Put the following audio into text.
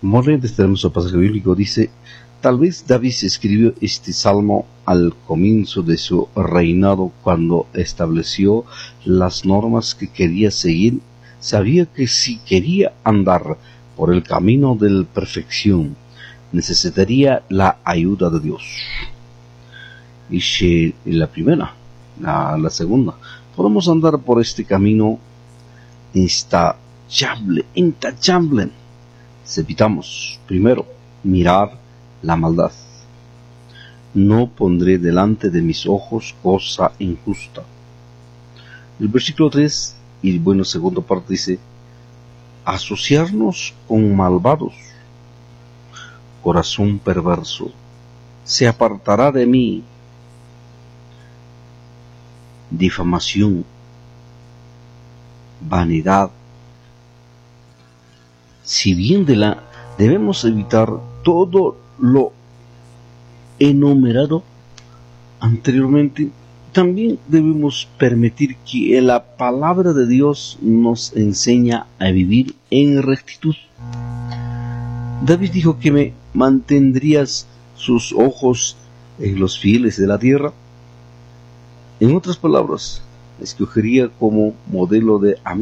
Vamos a leer este hermoso pasaje bíblico. Dice: tal vez David escribió este salmo al comienzo de su reinado, cuando estableció las normas que quería seguir. Sabía que si quería andar por el camino de la perfección, necesitaría la ayuda de Dios. Dice la primera, la segunda: podemos andar por este camino intachable. Evitamos, primero, mirar la maldad. No pondré delante de mis ojos cosa injusta. El versículo 3 y segunda parte dice: asociarnos con malvados. Corazón perverso se apartará de mí. Difamación, vanidad. Si bien debemos evitar todo lo enumerado anteriormente, también debemos permitir que la palabra de Dios nos enseña a vivir en rectitud. David dijo que me mantendrías sus ojos en los fieles de la tierra. En otras palabras, escogería como modelo de amigo